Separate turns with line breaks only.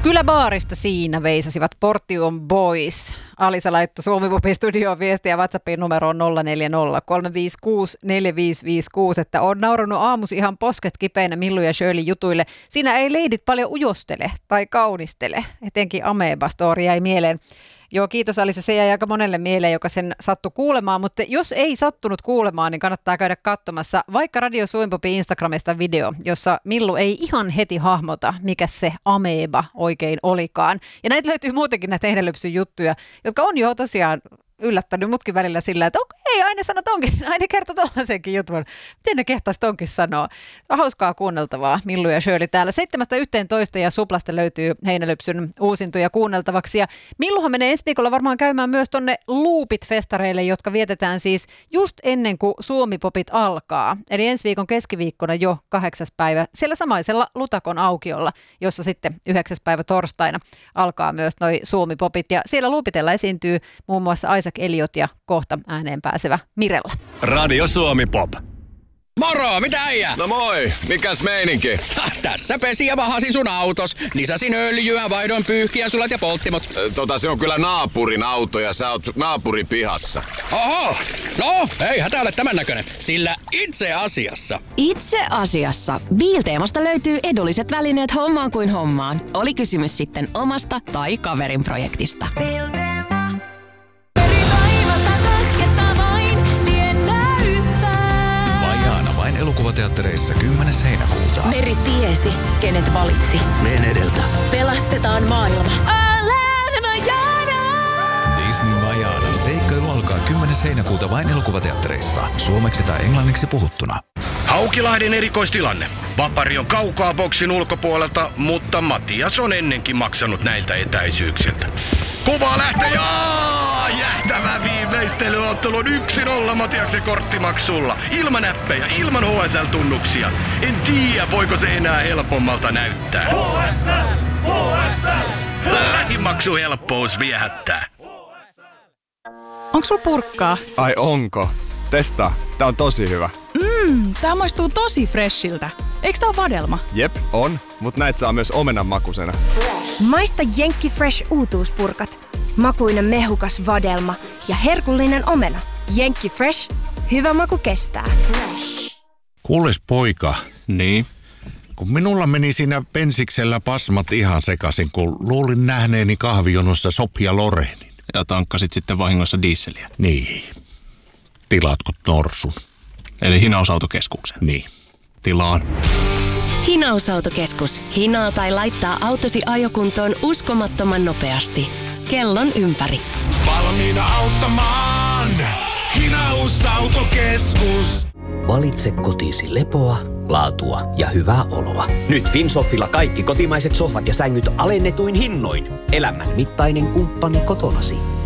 Kyllä baarista siinä veisasivat Portion Boys. Alisa laittoi Suomi-popin studioon viestiä WhatsAppin numeroon 040 356 4556, että on naurannut aamusi ihan posket kipeinä Millu ja Shirley jutuille. Siinä ei leidit paljon ujostele tai kaunistele, etenkin Ameba-story jäi mieleen. Joo, kiitos Alisa, se jäi aika monelle mieleen, joka sen sattui kuulemaan, mutta jos ei sattunut kuulemaan, niin kannattaa käydä katsomassa vaikka Radio Suomi-popin Instagramista video, jossa Millu ei ihan heti hahmota, mikä se ameba oikein olikaan. Ja näitä löytyy muutenkin näitä Heinälypsyn juttuja, jotka on jo tosiaan yllättänyt mutkin välillä sillä, että okei, aina sanoo tonkin, aina kertoo tollaisenkin jutun. Miten ne kehtaisi tonkin sanoa? On hauskaa kuunneltavaa, Millu ja Shirley täällä. 7.11 ja Suplasta löytyy Heinälypsyn uusintoja kuunneltavaksi. Ja Milluhan menee ensi viikolla varmaan käymään myös tonne Loopit-festareille, jotka vietetään siis just ennen kuin Suomi-popit alkaa. Eli ensi viikon keskiviikkona jo 8. päivä siellä samaisella Lutakon aukiolla, jossa sitten 9. päivä torstaina alkaa myös noi Suomi-popit. Ja siellä Loopitella esiintyy muun muassa Isaac Elliot ja kohta ääneen pääsevä Mirella.
Radio Suomi Pop.
Moro, mitä äijä?
No moi, mikäs meininki?
Tässä pesi ja vahasin sun autos. Lisäsin öljyä, vaihdoin pyyhkiäsulat ja polttimot.
Se on kyllä naapurin auto ja sä oot naapurin pihassa.
Oho, no ei hätä ole tämän näköinen, sillä itse asiassa
Biilteemasta löytyy edulliset välineet hommaan kuin hommaan. Oli kysymys sitten omasta tai kaverin projektista.
Elokuvateattereissa 10. heinäkuuta.
Meri tiesi, kenet valitsi.
Meen edeltä.
Pelastetaan maailma.
Disney Vajana. Seikkailu alkaa 10. heinäkuuta vain elokuvateattereissa. Suomeksi tai englanniksi puhuttuna.
Haukilahden erikoistilanne. Vapari on kaukaa boksin ulkopuolelta, mutta Matias on ennenkin maksanut näiltä etäisyyksiltä. Kova lähtee ja jähtävä viimeistelyottelu on 1-0 Matiaksen korttimaksulla. Ilman näppejä, ilman HSL-tunnuksia. En tiedä, voiko se enää helpommalta näyttää. Lähimaksuhelppous viehättää.
Onks sulla purkkaa?
Ai onko? Testaa. Tää on tosi hyvä.
Tää maistuu tosi freshiltä. Eiks tää oo vadelma?
Jep, on. Mut näit saa myös omenan makusena.
Maista Jenkki Fresh uutuuspurkat. Makuinen mehukas vadelma ja herkullinen omena. Jenkki Fresh. Hyvä maku kestää.
Kuules poika.
Niin?
Kun minulla meni siinä pensiksellä pasmat ihan sekaisin, kun luulin nähneeni kahvijonossa Sofia Lorenin.
Ja tankkasit sitten vahingossa dieseliä.
Niin. Tilaatko norsun?
Eli hinausautokeskuksen.
Niin.
Tilaan.
Hinausautokeskus. Hinaa tai laittaa autosi ajokuntoon uskomattoman nopeasti. Kellon ympäri.
Valmiina auttamaan. Hinausautokeskus.
Valitse kotiisi lepoa, laatua ja hyvää oloa. Nyt Finsoffilla kaikki kotimaiset sohvat ja sängyt alennetuin hinnoin. Elämän mittainen kumppani kotonasi.